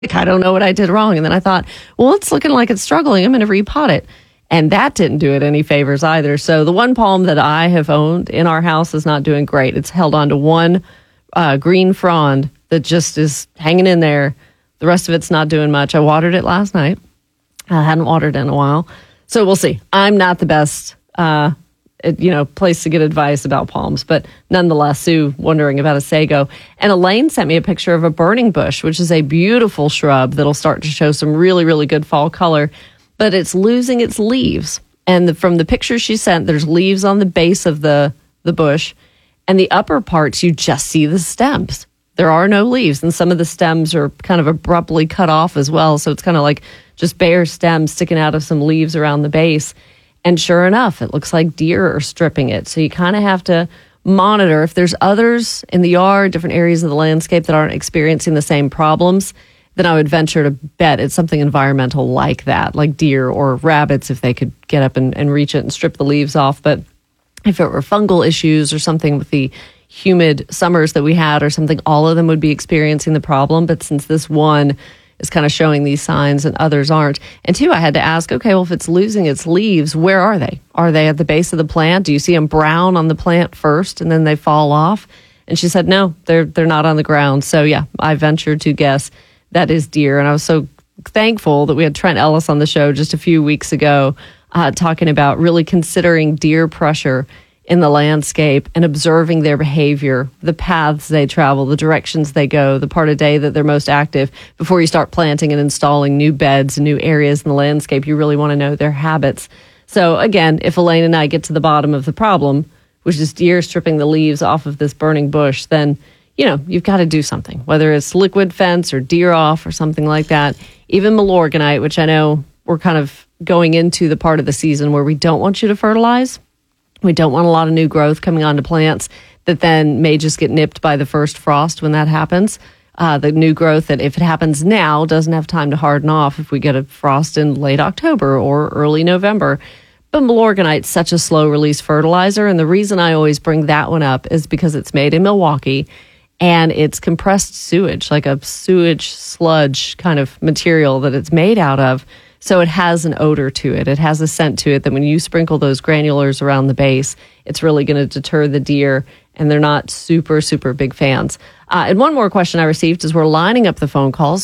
Like, I don't know what I did wrong. And then I thought, well, it's looking like it's struggling. I'm going to repot it. And that didn't do it any favors either. So the one palm that I have owned in our house is not doing great. It's held on to one green frond that just is hanging in there. The rest of it's not doing much. I watered it last night. I hadn't watered in a while. So we'll see. I'm not the best place to get advice about palms, but nonetheless, Sue wondering about a sago. And Elaine sent me a picture of a burning bush, which is a beautiful shrub that'll start to show some really, really good fall color, but it's losing its leaves. And from the picture she sent, there's leaves on the base of the bush, and the upper parts, you just see the stems. There are no leaves, and some of the stems are kind of abruptly cut off as well. So it's kind of like just bare stems sticking out of some leaves around the base. And sure enough, it looks like deer are stripping it. So you kind of have to monitor if there's others in the yard, different areas of the landscape that aren't experiencing the same problems, then I would venture to bet it's something environmental like that, like deer or rabbits, if they could get up and reach it and strip the leaves off. But if it were fungal issues or something with the humid summers that we had or something, all of them would be experiencing the problem. But since this one is kind of showing these signs and others aren't. And two, I had to ask, okay, well, if it's losing its leaves, where are they? Are they at the base of the plant? Do you see them brown on the plant first and then they fall off? And she said, no, they're not on the ground. So yeah, I ventured to guess that is deer. And I was so thankful that we had Trent Ellis on the show just a few weeks ago talking about really considering deer pressure in the landscape and observing their behavior, the paths they travel, the directions they go, the part of day that they're most active. Before you start planting and installing new beds and new areas in the landscape, you really want to know their habits. So again, if Elaine and I get to the bottom of the problem, which is deer stripping the leaves off of this burning bush, then, you've got to do something, whether it's liquid fence or deer off or something like that. Even Milorganite, which I know we're kind of going into the part of the season where we don't want you to fertilize. We don't want a lot of new growth coming onto plants that then may just get nipped by the first frost when that happens. The new growth that, if it happens now, doesn't have time to harden off if we get a frost in late October or early November. But Milorganite's such a slow-release fertilizer, and the reason I always bring that one up is because it's made in Milwaukee, and it's compressed sewage, like a sewage sludge kind of material that it's made out of. So it has an odor to it. It has a scent to it that when you sprinkle those granulars around the base, it's really going to deter the deer, and they're not super, super big fans. And one more question I received as we're lining up the phone calls,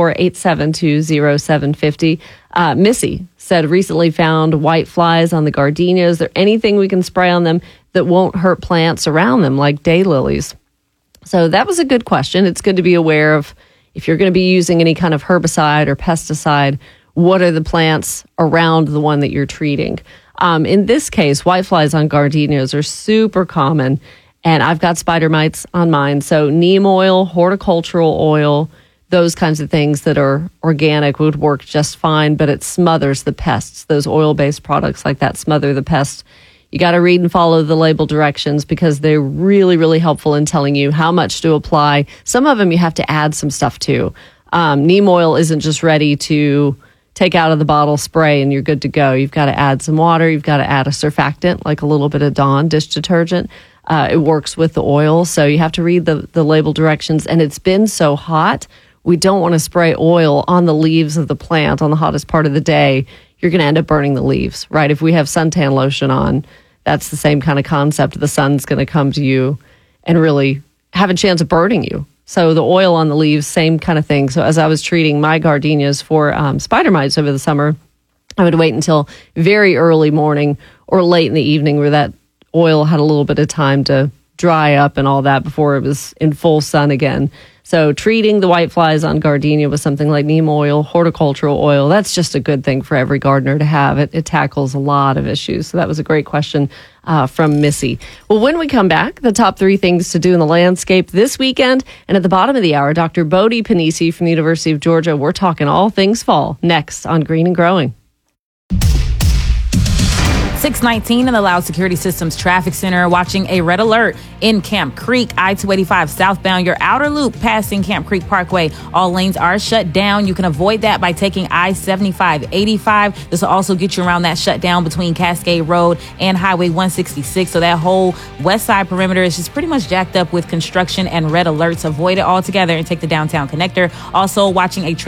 404-872-0750. Missy said recently found white flies on the gardenias. Is there anything we can spray on them that won't hurt plants around them, like daylilies? So that was a good question. It's good to be aware of if you're going to be using any kind of herbicide or pesticide, what are the plants around the one that you're treating? In this case, whiteflies on gardenias are super common, and I've got spider mites on mine. So neem oil, horticultural oil, those kinds of things that are organic would work just fine, but it smothers the pests. Those oil-based products like that smother the pests. You got to read and follow the label directions because they're really, really helpful in telling you how much to apply. Some of them you have to add some stuff to. Neem oil isn't just ready to take out of the bottle, spray, and you're good to go. You've got to add some water. You've got to add a surfactant, like a little bit of Dawn dish detergent. It works with the oil, so you have to read the label directions. And it's been so hot, we don't want to spray oil on the leaves of the plant on the hottest part of the day. You're going to end up burning the leaves, right? If we have suntan lotion on, that's the same kind of concept. The sun's going to come to you and really have a chance of burning you. So the oil on the leaves, same kind of thing. So as I was treating my gardenias for spider mites over the summer, I would wait until very early morning or late in the evening where that oil had a little bit of time to dry up and all that before it was in full sun again. So treating the whiteflies on gardenia with something like neem oil, horticultural oil, that's just a good thing for every gardener to have. It tackles a lot of issues. So that was a great question from Missy. Well, when we come back, the top 3 things to do in the landscape this weekend. And at the bottom of the hour, Dr. Bodie Panisi from the University of Georgia. We're talking all things fall next on Green and Growing. 619 in the Loud Security Systems Traffic Center, watching a red alert in Camp Creek, I-285 southbound, your outer loop passing Camp Creek Parkway. All lanes are shut down. You can avoid that by taking I-75-85. This will also get you around that shutdown between Cascade Road and Highway 166. So that whole west side perimeter is just pretty much jacked up with construction and red alerts. Avoid it altogether and take the downtown connector. Also watching a